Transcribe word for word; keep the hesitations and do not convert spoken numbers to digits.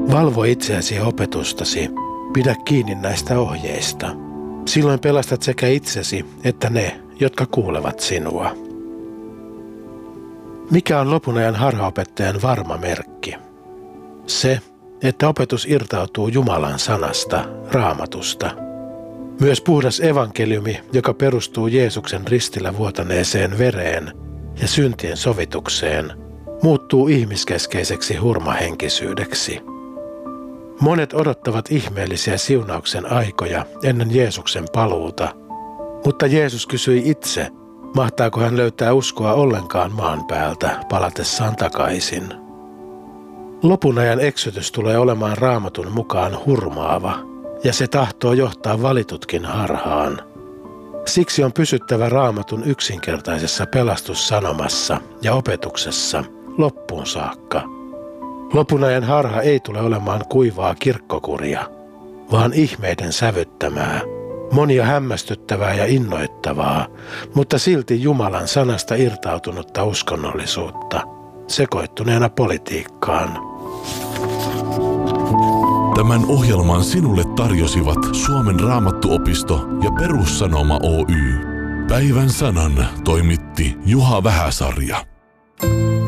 Valvo itseäsi ja opetustasi. Pidä kiinni näistä ohjeista. Silloin pelastat sekä itsesi että ne, jotka kuulevat sinua. Mikä on lopun ajan harhaopettajan varma merkki? Se, että opetus irtautuu Jumalan sanasta, Raamatusta. Myös puhdas evankeliumi, joka perustuu Jeesuksen ristillä vuotaneeseen vereen ja syntien sovitukseen, muuttuu ihmiskeskeiseksi hurmahenkisyydeksi. Monet odottavat ihmeellisiä siunauksen aikoja ennen Jeesuksen paluuta, mutta Jeesus kysyi itse, mahtaako hän löytää uskoa ollenkaan maan päältä palatessaan takaisin. Lopun ajan eksytys tulee olemaan Raamatun mukaan hurmaava, ja se tahtoo johtaa valitutkin harhaan. Siksi on pysyttävä Raamatun yksinkertaisessa pelastussanomassa ja opetuksessa loppuun saakka. Lopun ajan harha ei tule olemaan kuivaa kirkkokuria, vaan ihmeiden sävyttämää, monia hämmästyttävää ja innoittavaa, mutta silti Jumalan sanasta irtautunutta uskonnollisuutta, sekoittuneena politiikkaan. Tämän ohjelman sinulle tarjosivat Suomen Raamattuopisto ja Perussanoma Oy. Päivän sanan toimitti Juha Vähäsarja.